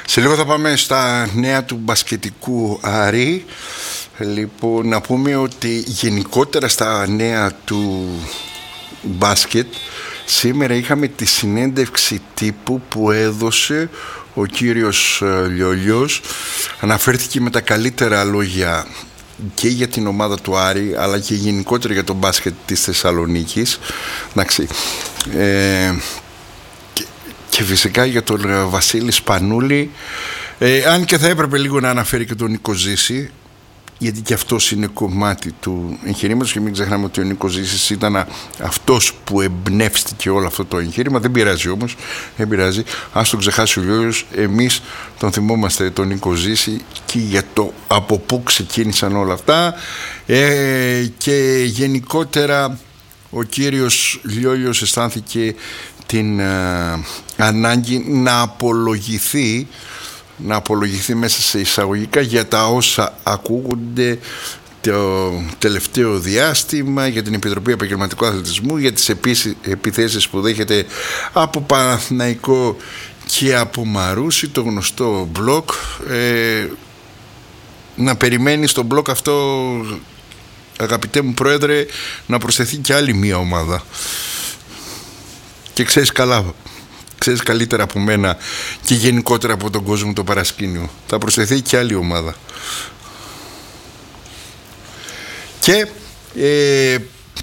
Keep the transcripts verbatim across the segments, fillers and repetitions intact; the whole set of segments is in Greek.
Σε λίγο θα πάμε στα νέα του μπασκετικού Άρη. Λοιπόν, να πούμε ότι γενικότερα στα νέα του μπάσκετ σήμερα είχαμε τη συνέντευξη τύπου που έδωσε ο κύριος Λιόλιος. Αναφέρθηκε με τα καλύτερα λόγια και για την ομάδα του Άρη, αλλά και γενικότερα για τον μπάσκετ της Θεσσαλονίκης. Εντάξει, ε, και, και φυσικά για τον Βασίλη Σπανούλη, ε, αν και θα έπρεπε λίγο να αναφέρει και τον Νίκο Ζήση, γιατί και αυτός είναι κομμάτι του εγχειρήματος, και μην ξεχνάμε ότι ο Νίκος Ζήσης ήταν αυτός που εμπνεύστηκε όλο αυτό το εγχείρημα. Δεν πειράζει όμως, δεν πειράζει, ας τον ξεχάσει ο Λιόλιος. Εμείς τον θυμόμαστε τον Νίκο Ζήση και για το από πού ξεκίνησαν όλα αυτά, ε, και γενικότερα ο κύριος Λιόλιος αισθάνθηκε την ε, ανάγκη να απολογηθεί να απολογηθεί μέσα σε εισαγωγικά για τα όσα ακούγονται το τελευταίο διάστημα, για την Επιτροπή Επαγγελματικού Αθλητισμού, για τις επιθέσεις που δέχεται από Παναθηναϊκό και από Μαρούσι, το γνωστό μπλοκ. Ε, να περιμένει στο μπλοκ αυτό, αγαπητέ μου πρόεδρε, να προσθεθεί και άλλη μία ομάδα. Και ξέρεις καλά, ξέρεις καλύτερα από μένα και γενικότερα από τον κόσμο το παρασκήνιο, θα προσθεθεί και άλλη ομάδα. Και ε,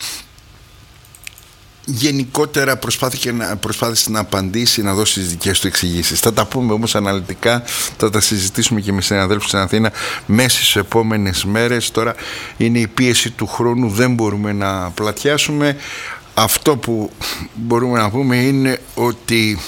γενικότερα προσπάθησε να, προσπάθησε να απαντήσει, να δώσει τις δικές του εξηγήσεις. Θα τα πούμε όμως αναλυτικά, θα τα συζητήσουμε και με συναδέλφους στην Αθήνα μέσα στις επόμενες μέρες. Τώρα είναι η πίεση του χρόνου, δεν μπορούμε να πλατιάσουμε. Αυτό που μπορούμε να πούμε είναι ότι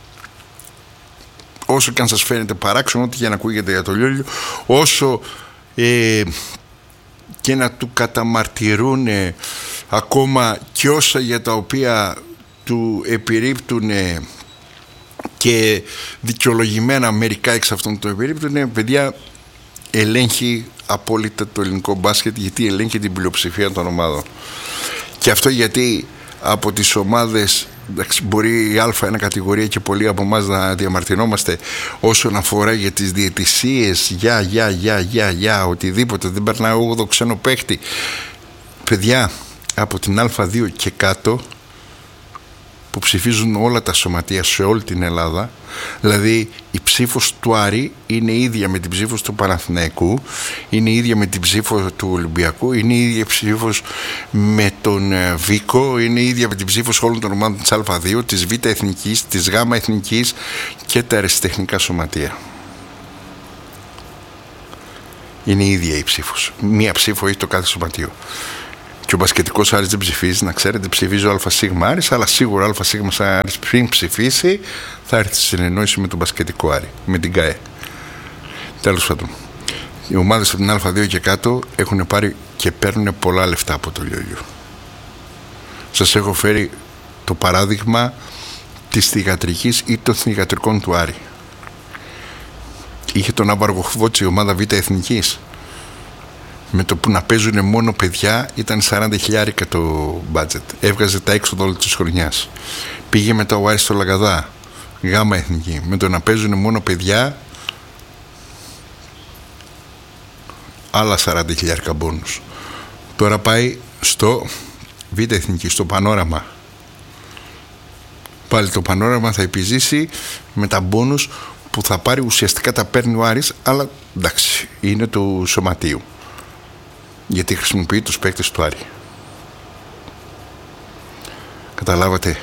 όσο και αν σας φαίνεται παράξενο, ό,τι για να ακούγεται για το Λιόλιο, όσο ε, και να του καταμαρτυρούν ε, ακόμα και όσα για τα οποία του επιρρύπτουν ε, και δικαιολογημένα μερικά εξ αυτών του επιρρύπτουν, ε, παιδιά, ελέγχει απόλυτα το ελληνικό μπάσκετ, γιατί ελέγχει την πλειοψηφία των ομάδων. Και αυτό γιατί από τις ομάδες, εντάξει, μπορεί η Α1 κατηγορία και πολλοί από εμάς να διαμαρτυρόμαστε όσον αφορά για τις διαιτησίες, για, για, για, για, για, οτιδήποτε, δεν περνάει όγδοο ξένο παίχτη. Παιδιά, από την Α2 και κάτω, που ψηφίζουν όλα τα σωματεία σε όλη την Ελλάδα, δηλαδή η ψήφος του Άρη είναι ίδια με την ψήφος του Παναθηναϊκού, είναι ίδια με την ψήφο του Ολυμπιακού, είναι ίδια ψήφος με τον Βίκο, είναι ίδια με την ψήφος όλων των ομάδων της Α2, της Β Εθνικής, της Γ Εθνικής και τα αερασιτεχνικά σωματεία. Είναι ίδια η ψήφος. Μία ψήφο έχει το κάθε σωματείο. Και ο μπασκετικός Άρης δεν ψηφίζει, να ξέρετε, ψηφίζει ο ΑΣ Άρης, αλλά σίγουρα ο ΑΣ Άρης πριν ψηφίσει θα έρθει στη συνεννόηση με τον μπασκετικό Άρη, με την ΚΑΕ. Τέλος πάντων, οι ομάδες από την Α2 και κάτω έχουν πάρει και παίρνουν πολλά λεφτά από το Λιόλιο. Σας έχω φέρει το παράδειγμα της θυγατρικής ή των θυγατρικών του Άρη. Είχε τον Άβαργο Χβότσι η ομάδα Β Εθνικής. Με το που να παίζουν μόνο παιδιά ήταν σαράντα χιλιάρικα το μπάτζετ. Έβγαζε τα έξοδα όλη της χρονιάς. Πήγε μετά ο Άρης στο Λαγαδά, Γ Εθνική. Με το να παίζουν μόνο παιδιά, άλλα σαράντα χιλιάρικα μπόνους. Τώρα πάει στο Β Εθνική, στο Πανόραμα. Πάλι το Πανόραμα θα επιζήσει με τα μπόνους που θα πάρει, ουσιαστικά τα παίρνει ο Άρης, αλλά εντάξει, είναι του σωματείου, γιατί χρησιμοποιεί τους παίκτες του Άρη. Καταλάβατε,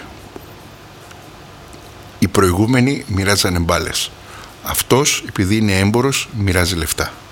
οι προηγούμενοι μοιράζανε μπάλες, αυτός επειδή είναι έμπορος μοιράζει λεφτά.